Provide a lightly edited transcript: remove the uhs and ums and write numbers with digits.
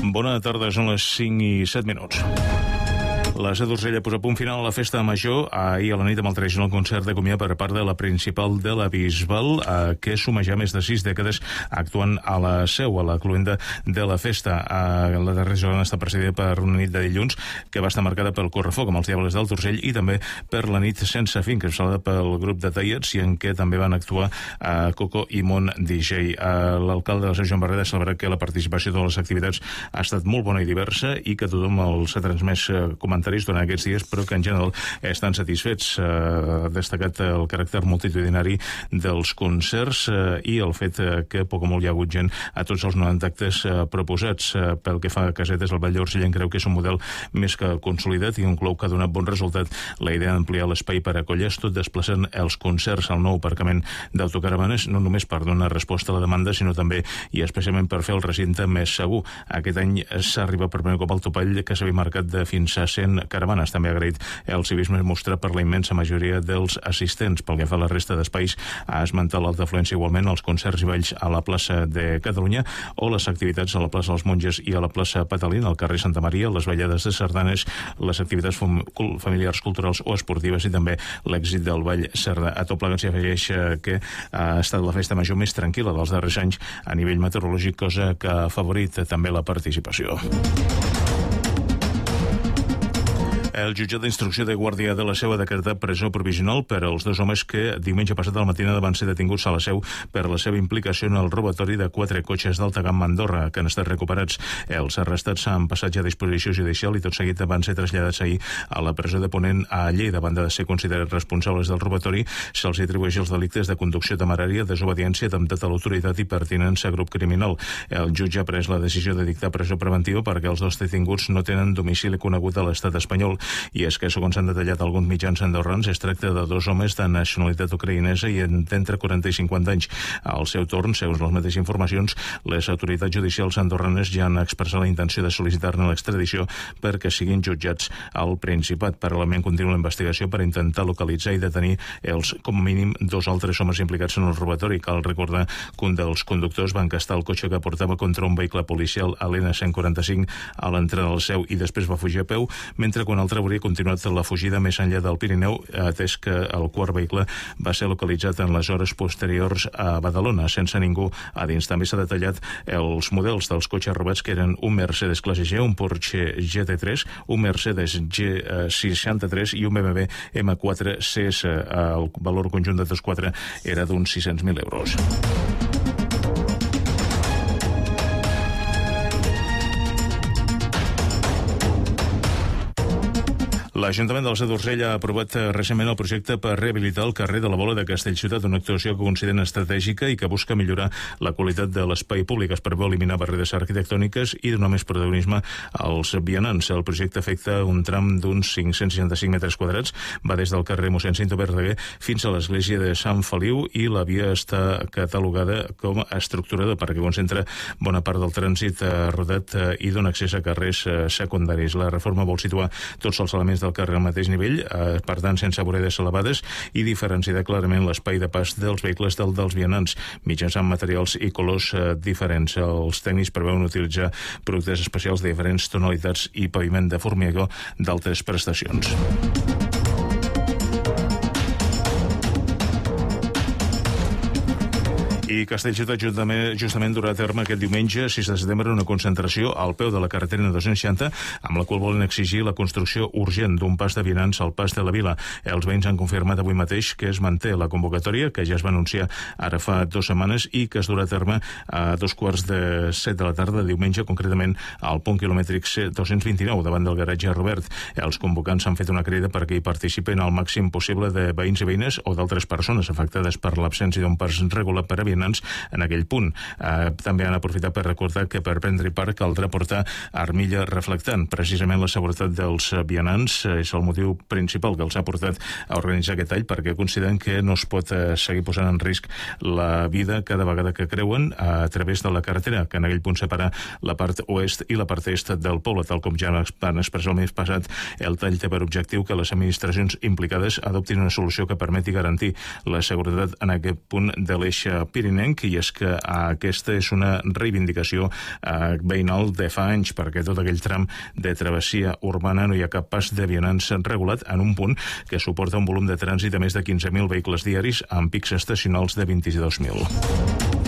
Bona tarda, són les 5:07. La Seu d'Urgell ha posat punt final a la festa major ahir a la nit amb el tradicional concert de comiat per part de la principal de la Bisbal, que suma ja més de 6 dècades actuant a la Seu, a la cluenda de la festa. La darrera jornada està presidida per una nit de dilluns que va estar marcada pel correfoc amb els Diables del Urgell i també per la nit sense fin, que és celebrada pel grup de tallets i en què també van actuar Coco i Mon DJ. L'alcalde de la Seu, Joan Barrera, ha celebrat que la participació de les activitats ha estat molt bona i diversa i que tothom els ha transmès comentaris durant aquests dies, però que en general estan satisfets. Ha destacat el caràcter multitudinari dels concerts i el fet que poc o molt hi ha hagut gent a tots els 90 actes proposats. Pel que fa a casetes, el Vall d'Urgell creu que és un model més que consolidat i conclou que ha donat bon resultat la idea d'ampliar l'espai per a colles, tot desplaçant els concerts al nou aparcament d'autocaravanes, no només per donar resposta a la demanda, sinó també i especialment per fer el recinte més segur. Aquest any s'ha arribat per primer cop al topall que s'havia marcat de fins a 100 caravanes. També ha agraït el civisme mostrat per la immensa majoria dels assistents. Pel que fa a la resta d'espais, ha esmentat l'alta afluència igualment als concerts i balls a la plaça de Catalunya o les activitats a la plaça dels Monges i a la plaça Patalín, al carrer Santa Maria, les ballades de sardanes, les activitats familiars, culturals o esportives i també l'èxit del Ball Cerdà. A tot plegat s'hi afegeix que ha estat la festa major més tranquil·la dels darrers anys a nivell meteorològic, cosa que ha afavorit també la participació. El jutjat d'instrucció de Guàrdia de la Seu ha decretat presó provisional per als 2 homes que diumenge passat a la matinada van ser detinguts a la Seu per la seva implicació en el robatori de 4 cotxes d'alta gamma Andorra, que han estat recuperats. Els arrestats han passat ja a disposició judicial i tot seguit van ser traslladats ahir a la presó de Ponent a Lleida. A banda de ser considerats responsables del robatori, se'ls atribueix els delictes de conducció temerària, desobediència, atemptat a l'autoritat i pertinença a grup criminal. El jutge ha pres la decisió de dictar presó preventiva perquè els 2 detinguts no tenen domicili conegut a l'estat espanyol. I és que, segons s'han detallat alguns mitjans andorrans, es tracta de 2 homes de nacionalitat ucraïnesa i d'entre 40 i 50 anys. Al seu torn, segons les mateixes informacions, les autoritats judicials andorranes ja han expressat la intenció de sol·licitar-ne l'extradició perquè siguin jutjats al Principat. Paral·lelament continua la investigació per intentar localitzar i detenir els, com a mínim, 2 altres homes implicats en el robatori. Cal recordar que un dels conductors va encastar el cotxe que portava contra un vehicle policial a l'N145 a l'entrada del Seu i després va fugir a peu, mentre que un altre hauria continuat la fugida més enllà del Pirineu, atès que el quart vehicle va ser localitzat en les hores posteriors a Badalona, sense ningú a dins. També s'ha detallat els models dels cotxes robats, que eren un Mercedes classe G, un Porsche GT3, un Mercedes G63 i un BMW M4 CS. El valor conjunt de tots 4 era d'uns 600.000 euros. L'Ajuntament de la Seu d'Urgell ha aprovat recentment el projecte per rehabilitar el carrer de la Bola de Castellciutat, una actuació que consideren estratègica i que busca millorar la qualitat de l'espai públic. Es preveu eliminar barreres arquitectòniques i donar més protagonisme als vianants. El projecte afecta un tram d'uns 565 metres quadrats, va des del carrer Mossèn Cinto Verdaguer fins a l'església de Sant Feliu i la via està catalogada com a estructurada perquè concentra bona part del trànsit rodat i dona accés a carrers secundaris. La reforma vol situar tots els elements del carrer al mateix nivell, per tant sense voredes elevades, i diferenciar clarament l'espai de pas dels vehicles dels vianants, mitjançant materials i colors diferents. Els tècnics preveuen utilitzar productes especials de diferents tonalitats i paviment de formigó d'altres prestacions. I Castellciutat justament durà a terme aquest diumenge, 6 de setembre, una concentració al peu de la carretera N260, amb la qual volen exigir la construcció urgent d'un pas de vianants al pas de la Vila. Els veïns han confirmat avui mateix que es manté la convocatòria, que ja es va anunciar ara fa 2 setmanes i que es durà a terme a 2:45 de la tarda, diumenge, concretament al punt quilomètric 229, davant del garatge Robert. Els convocants han fet una crida perquè hi participen el màxim possible de veïns i veïnes o d'altres persones afectades per l'absència d'un pas regular per a vianants en aquell punt. També han aprofitat per recordar que per prendre-hi part caldrà portar armilla reflectant. Precisament la seguretat dels vianants és el motiu principal que els ha portat a organitzar aquest tall, perquè consideren que no es pot seguir posant en risc la vida cada vegada que creuen a través de la carretera, que en aquell punt separa la part oest i la part est del poble. Tal com ja van expressar el mes passat, el tall té per objectiu que les administracions implicades adoptin una solució que permeti garantir la seguretat en aquest punt de l'eix Pirineu Pirinenc, i és que aquesta és una reivindicació veïnal de fa anys, perquè tot aquell tram de travessia urbana no hi ha cap pas de vianants regulat en un punt que suporta un volum de trànsit de més de 15.000 vehicles diaris amb pics estacionals de 22.000.